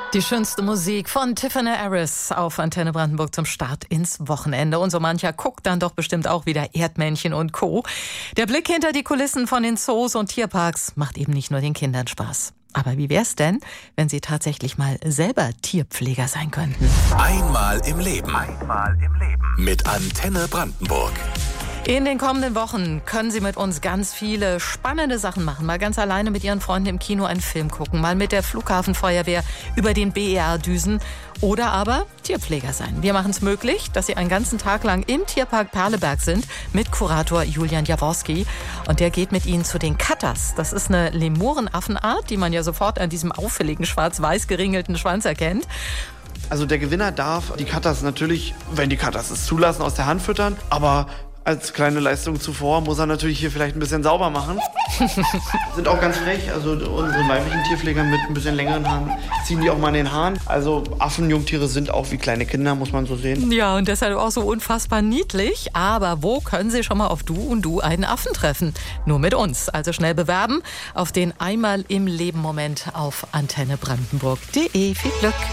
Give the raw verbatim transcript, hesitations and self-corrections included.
Die schönste Musik von Tiffany Harris auf Antenne Brandenburg zum Start ins Wochenende. Und so mancher guckt dann doch bestimmt auch wieder Erdmännchen und Co. Der Blick hinter die Kulissen von den Zoos und Tierparks macht eben nicht nur den Kindern Spaß. Aber wie wär's denn, wenn Sie tatsächlich mal selber Tierpfleger sein könnten? Einmal im Leben. Einmal im Leben. Mit Antenne Brandenburg. In den kommenden Wochen können Sie mit uns ganz viele spannende Sachen machen. Mal ganz alleine mit Ihren Freunden im Kino einen Film gucken, mal mit der Flughafenfeuerwehr über den B E R düsen oder aber Tierpfleger sein. Wir machen es möglich, dass Sie einen ganzen Tag lang im Tierpark Perleberg sind mit Kurator Julian Jaworski. Und der geht mit Ihnen zu den Katters. Das ist eine Lemurenaffenart, die man ja sofort an diesem auffälligen schwarz-weiß geringelten Schwanz erkennt. Also der Gewinner darf die Katters natürlich, wenn die Katters es zulassen, aus der Hand füttern, aber als kleine Leistung zuvor muss er natürlich hier vielleicht ein bisschen sauber machen. Sind auch ganz frech, also unsere weiblichen Tierpfleger mit ein bisschen längeren Haaren ziehen die auch mal in den Haaren. Also Affenjungtiere sind auch wie kleine Kinder, muss man so sehen. Ja, und deshalb auch so unfassbar niedlich. Aber wo können Sie schon mal auf Du und Du einen Affen treffen? Nur mit uns. Also schnell bewerben auf den Einmal im Leben Moment auf antenne brandenburg punkt de. Viel Glück!